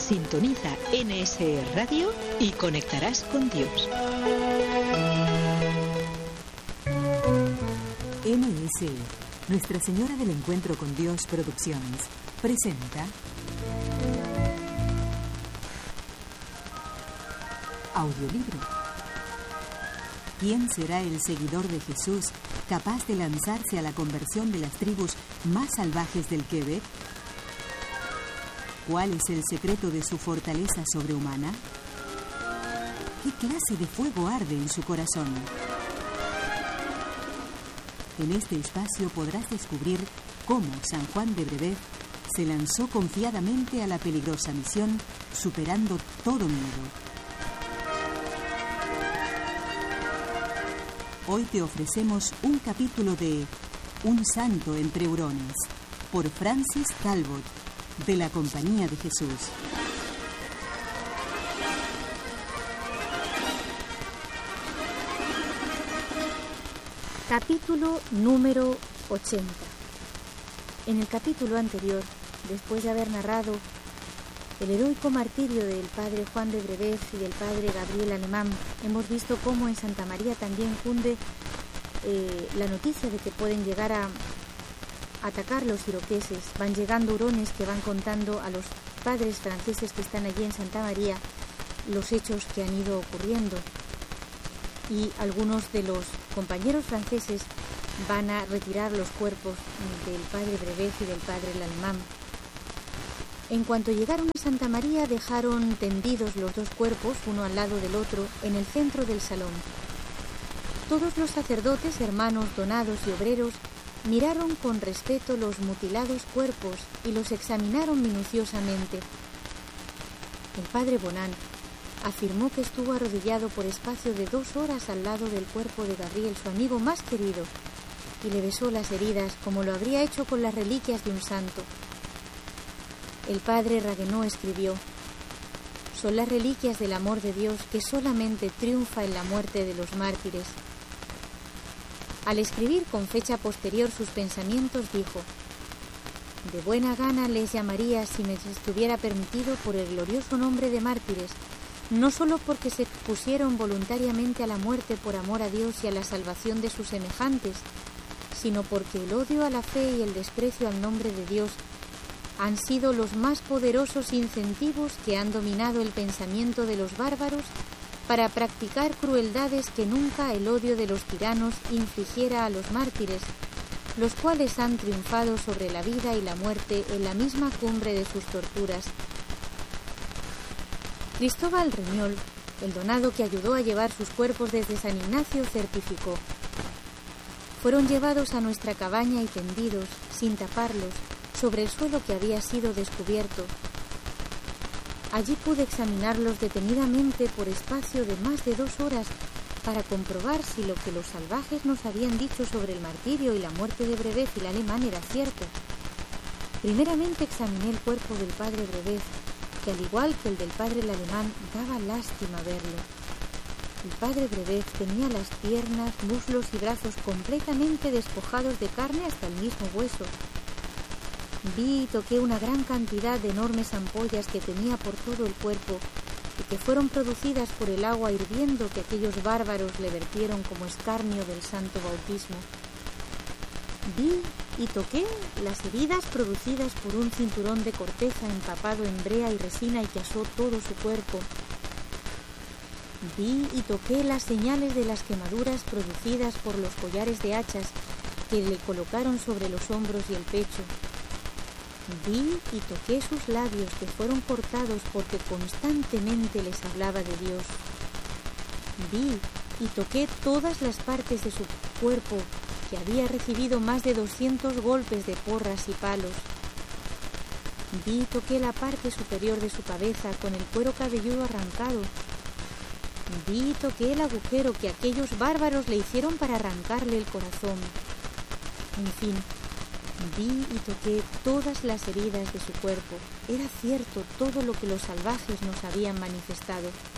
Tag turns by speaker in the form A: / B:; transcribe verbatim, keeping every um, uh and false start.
A: Sintoniza N S E Radio y conectarás con Dios.
B: N S E, Nuestra Señora del Encuentro con Dios Producciones, presenta audiolibro. ¿Quién será el seguidor de Jesús capaz de lanzarse a la conversión de las tribus más salvajes del Quebec? ¿Cuál es el secreto de su fortaleza sobrehumana? ¿Qué clase de fuego arde en su corazón? En este espacio podrás descubrir cómo San Juan de Brevet se lanzó confiadamente a la peligrosa misión, superando todo miedo. Hoy te ofrecemos un capítulo de Un santo entre hurones, por Francis Talbot, de la Compañía de Jesús.
C: Capítulo número ochenta. En el capítulo anterior, después de haber narrado el heroico martirio del padre Juan de Brevet y del padre Gabriel Alemán, hemos visto cómo en Santa María también cunde eh, la noticia de que pueden llegar a atacar los iroqueses. Van llegando hurones que van contando a los padres franceses que están allí en Santa María los hechos que han ido ocurriendo. Y algunos de los compañeros franceses van a retirar los cuerpos del padre Brevet y del padre Alemán. En cuanto llegaron a Santa María, dejaron tendidos los dos cuerpos, uno al lado del otro, en el centro del salón. Todos los sacerdotes, hermanos, donados y obreros miraron con respeto los mutilados cuerpos y los examinaron minuciosamente. El padre Bonan afirmó que estuvo arrodillado por espacio de dos horas al lado del cuerpo de Gabriel, su amigo más querido, y le besó las heridas como lo habría hecho con las reliquias de un santo. El padre Raguenot escribió: son las reliquias del amor de Dios que solamente triunfa en la muerte de los mártires. Al escribir con fecha posterior sus pensamientos, dijo: de buena gana les llamaría, si me estuviera permitido, por el glorioso nombre de mártires, no solo porque se pusieron voluntariamente a la muerte por amor a Dios y a la salvación de sus semejantes, sino porque el odio a la fe y el desprecio al nombre de Dios han sido los más poderosos incentivos que han dominado el pensamiento de los bárbaros para practicar crueldades que nunca el odio de los tiranos infligiera a los mártires, los cuales han triunfado sobre la vida y la muerte en la misma cumbre de sus torturas. Cristóbal Reñol, el donado que ayudó a llevar sus cuerpos desde San Ignacio, certificó: fueron llevados a nuestra cabaña y tendidos, sin taparlos, sobre el suelo que había sido descubierto. Allí pude examinarlos detenidamente por espacio de más de dos horas para comprobar si lo que los salvajes nos habían dicho sobre el martirio y la muerte de Brevet y el alemán era cierto. Primeramente examiné el cuerpo del padre Brevet, que al igual que el del padre el alemán daba lástima verlo. El padre Brevet tenía las piernas, muslos y brazos completamente despojados de carne hasta el mismo hueso. Vi y toqué una gran cantidad de enormes ampollas que tenía por todo el cuerpo y que fueron producidas por el agua hirviendo que aquellos bárbaros le vertieron como escarnio del santo bautismo. Vi y toqué las heridas producidas por un cinturón de corteza empapado en brea y resina y que asó todo su cuerpo. Vi y toqué las señales de las quemaduras producidas por los collares de hachas que le colocaron sobre los hombros y el pecho. Vi y toqué sus labios que fueron cortados porque constantemente les hablaba de Dios. Vi y toqué todas las partes de su cuerpo que había recibido más de doscientos golpes de porras y palos. Vi y toqué la parte superior de su cabeza con el cuero cabelludo arrancado. Vi y toqué el agujero que aquellos bárbaros le hicieron para arrancarle el corazón. En fin, vi y toqué todas las heridas de su cuerpo. Era cierto todo lo que los salvajes nos habían manifestado.